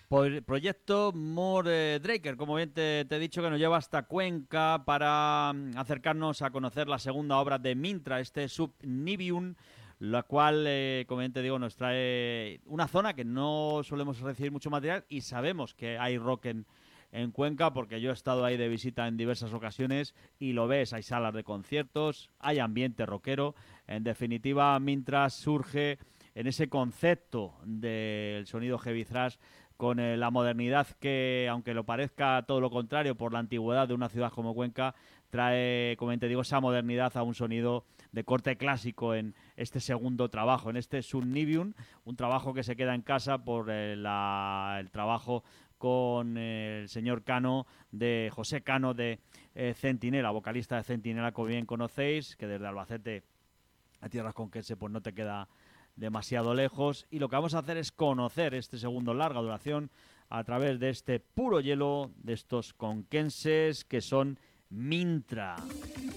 Proyecto More Draker, como bien te he dicho, que nos lleva hasta Cuenca para acercarnos a conocer la segunda obra de Mintra, este Subnivium, la cual, como bien te digo, nos trae una zona que no solemos recibir mucho material y sabemos que hay rock en Cuenca porque yo he estado ahí de visita en diversas ocasiones y lo ves, hay salas de conciertos, hay ambiente rockero. En definitiva, Mintra surge en ese concepto del sonido heavy thrash con la modernidad que, aunque lo parezca todo lo contrario por la antigüedad de una ciudad como Cuenca, trae, como te digo, esa modernidad a un sonido de corte clásico en este segundo trabajo, en este Subnivium, un trabajo que se queda en casa por el trabajo con el señor Cano, de José Cano de Centinela, vocalista de Centinela, como bien conocéis, que desde Albacete a tierras conquense pues no te queda demasiado lejos, y lo que vamos a hacer es conocer este segundo larga duración a través de este puro hielo de estos conquenses que son Mintra.